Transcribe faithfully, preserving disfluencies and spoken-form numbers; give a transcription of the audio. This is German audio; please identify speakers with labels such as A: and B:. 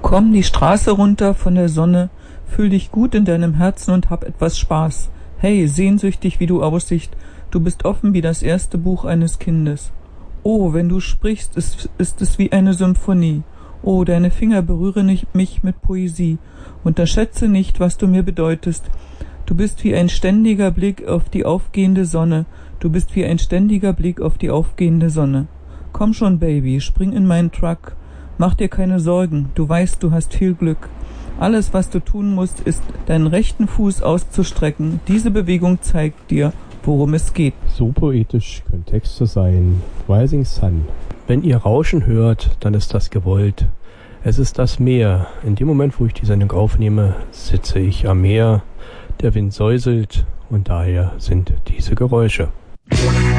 A: Komm die Straße runter von der Sonne, fühl dich gut in deinem Herzen und hab etwas Spaß. Hey, sehnsüchtig wie du aussiehst, du bist offen wie das erste Buch eines Kindes. Oh, wenn du sprichst, ist, ist es wie eine Symphonie. Oh, deine Finger berühren mich mit Poesie. Unterschätze nicht, was du mir bedeutest. Du bist wie ein ständiger Blick auf die aufgehende Sonne. Du bist wie ein ständiger Blick auf die aufgehende Sonne. Komm schon, Baby, spring in meinen Truck. Mach dir keine Sorgen, du weißt, du hast viel Glück. Alles, was du tun musst, ist, deinen rechten Fuß auszustrecken. Diese Bewegung zeigt dir, worum es geht.
B: So poetisch können Texte sein. Rising Sun. Wenn ihr Rauschen hört, dann ist das gewollt. Es ist das Meer. In dem Moment, wo ich die Sendung aufnehme, sitze ich am Meer. Der Wind säuselt und daher sind diese Geräusche.